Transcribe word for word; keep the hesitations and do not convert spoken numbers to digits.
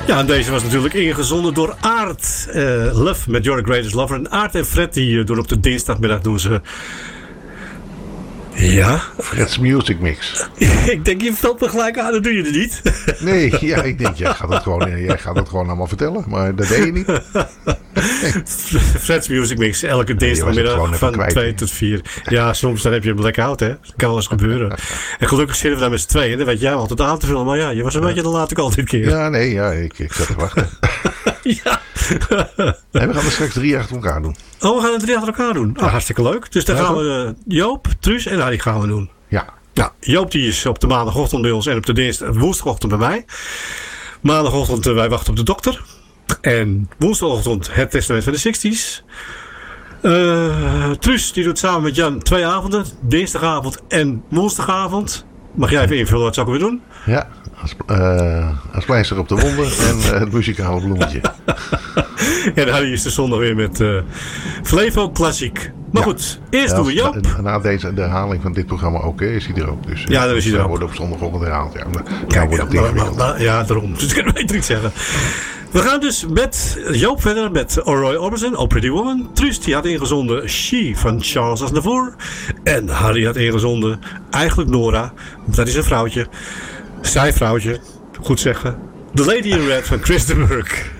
Ja, en deze was natuurlijk ingezonden door Aart. Uh, Love met Your Greatest Lover. En Aart en Fred die uh, doen op de dinsdagmiddag doen ze... Ja. Fred's Music Mix. Ik denk, je valt me gelijk aan, dat doe je er niet. Nee, ja, ik denk, jij gaat het gewoon, jij gaat het gewoon allemaal vertellen. Maar dat deed je niet. Nee. Fred's Music Mix, elke dinsdagmiddag van kwijt, twee tot vier. Ja, soms dan heb je een blackout, hè. Dat kan wel eens gebeuren. En gelukkig zitten we daar met z'n tweeën. Dan weet jij altijd aan te vullen. Maar ja, je was een beetje te laat ook altijd keer. Ja, nee, ja, ik, ik zat te wachten. Ja. Nee, we gaan er straks drie achter elkaar doen. Oh, we gaan er drie achter elkaar doen. Oh, hartstikke leuk. Dus dan ja, gaan we uh, Joop, Truus en Harry gaan we doen. Ja. Nou, Joop die is op de maandagochtend bij ons en op de dinsdag, woensdagochtend bij mij. Maandagochtend uh, wij wachten op de dokter. En woensdagochtend het testament van de zestig's. Uh, Truus die doet samen met Jan twee avonden. Dinsdagavond en woensdagavond. Mag jij even invullen wat zou ik weer doen? Ja, als, uh, als pleister op de wonden en uh, het muzikale bloemetje. En Harry is de zondag weer met uh, Flevo Klassiek. Maar ja. Goed, eerst ja, doen we Joop. Na, na deze, de herhaling van dit programma ook, hè, is hij er ook. Dus, ja, dan is hij er ook. wordt op zondagochtend herhaald. Ja, maar, Kijk, ja, maar, maar, maar, ja, daarom. Dus ik kan beter niet zeggen. We gaan dus met Joop verder met Roy Orbison, Oh Pretty Woman. Truus die had ingezonden She van Charles Aznavour. En Harry had ingezonden eigenlijk Nora. Dat is een vrouwtje. Zij vrouwtje, goed zeggen. The Lady in Red van Chris de Burgh.